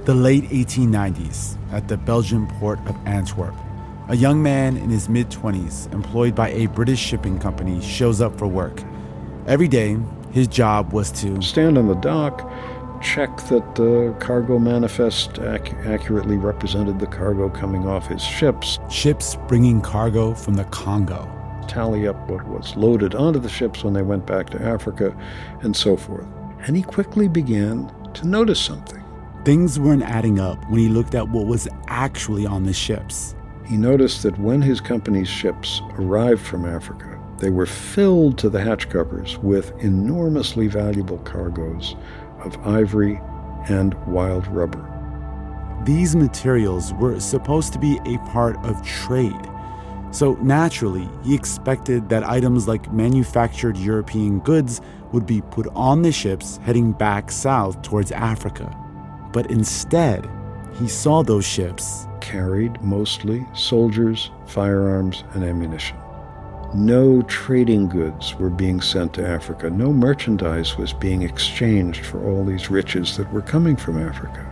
The late 1890s, at the Belgian port of Antwerp, a young man in his mid-20s, employed by a British shipping company, shows up for work. Every day, his job was to stand on the dock, check that the cargo manifest accurately represented the cargo coming off his ships. Ships bringing cargo from the Congo. Tally up what was loaded onto the ships when they went back to Africa, and so forth. And he quickly began to notice something. Things weren't adding up when he looked at what was actually on the ships. He noticed that when his company's ships arrived from Africa, they were filled to the hatch covers with enormously valuable cargoes of ivory and wild rubber. These materials were supposed to be a part of trade. So naturally, he expected that items like manufactured European goods would be put on the ships heading back south towards Africa. But instead, he saw those ships carried mostly soldiers, firearms, and ammunition. No trading goods were being sent to Africa. No merchandise was being exchanged for all these riches that were coming from Africa.